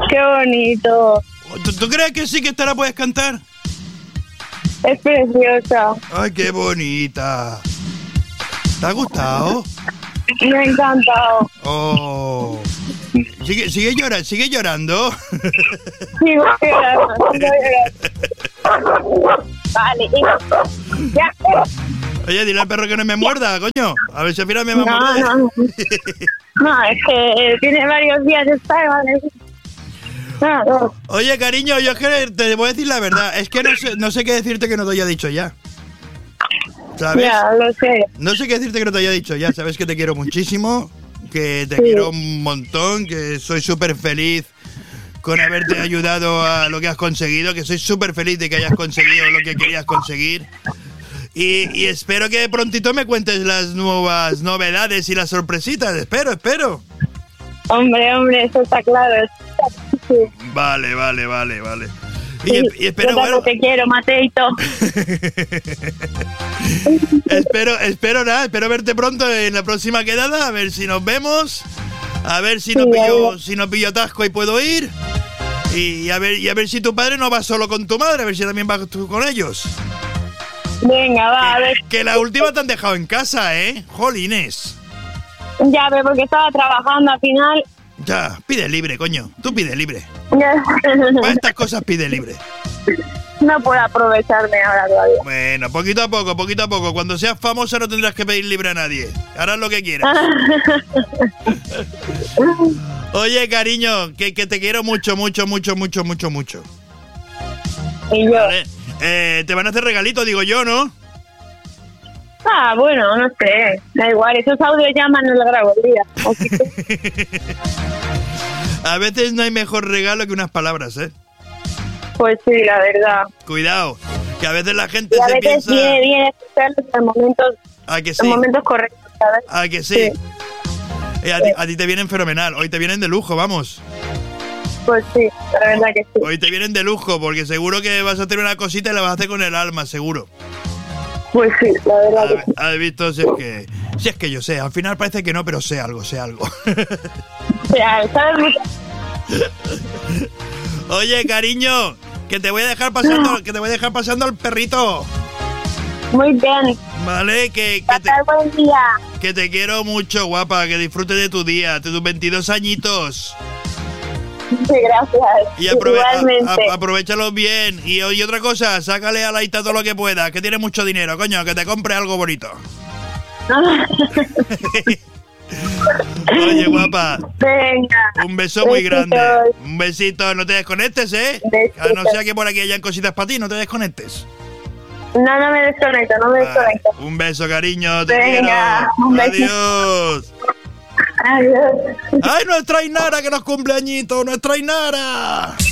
Qué bonito. ¿Tú crees que sí que esta la puedes cantar? Es preciosa. Ay, qué bonita. ¿Te ha gustado? Me ha encantado. Oh. Sigue llorando. Sigo llorando. Vale. Ya. Oye, dile al perro que no me muerda, coño. A ver si al final me va a morder. No, es que tiene varios días de estar, ¿vale? No. Oye, cariño, yo es que te voy a decir la verdad. Es que no sé qué decirte que no te haya dicho ya. ¿Sabes? Ya, lo sé. No sé qué decirte que no te haya dicho ya. Sabes que te quiero muchísimo, que te quiero un montón, que soy súper feliz con haberte ayudado a lo que has conseguido, que soy súper feliz de que hayas conseguido lo que querías conseguir. Y espero que prontito me cuentes las nuevas novedades y las sorpresitas. Espero. Hombre, eso está claro. Sí. Vale. Y espero, yo bueno, te quiero, Mateito. espero verte pronto en la próxima quedada, a ver si nos vemos, a ver si no pillo atasco y puedo ir, y a ver si tu padre no va solo con tu madre, a ver si también vas tú con ellos. Venga, va, a ver. Que la última te han dejado en casa, Jolines. Ya, pero porque estaba trabajando al final. Ya, pide libre, coño, tú pide libre. Para estas cosas pide libre. No puedo aprovecharme ahora todavía. Bueno, poquito a poco. Cuando seas famosa no tendrás que pedir libre a nadie. Harás lo que quieras. Oye, cariño, que te quiero mucho. Y yo. Vale. Te van a hacer regalito, digo yo, ¿no? Bueno, no sé. Da igual, esos audios llaman no lo grabo el día. Así que... A veces no hay mejor regalo que unas palabras, ¿eh? Pues sí, la verdad. Cuidado, que a veces la gente y a se veces piensa... viene escucharlos en momentos... ¿A que sí? En momentos correctos, ¿sabes? ¿A que sí? A ti te vienen fenomenal. Hoy te vienen de lujo, vamos. Pues sí, la verdad que sí. Hoy te vienen de lujo, porque seguro que vas a tener una cosita y la vas a hacer con el alma, seguro. Pues sí, la verdad que sí. ¿Has visto? Si es que yo sé, al final parece que no, pero sé algo. O sea, ¿sabes mucho? Oye, cariño, que te voy a dejar pasando al perrito. Muy bien. Vale, buen día. Que te quiero mucho, guapa, que disfrutes de tu día, de tus 22 añitos. Sí, gracias. Y aprovéchalos bien. Y otra cosa, sácale a la Ita todo lo que pueda, que tiene mucho dinero, coño, que te compre algo bonito. Oye, guapa. Venga. Un beso muy grande. Un besito, no te desconectes, ¿eh? Besito. A no ser que por aquí hayan cositas para ti, no te desconectes. No me desconecto, desconecto. Un beso, cariño, te Venga, quiero. un besito. Adiós. Adiós. ¡Ay, nuestra Ainara, que nos cumpleañitos! ¡Nuestra Ainara!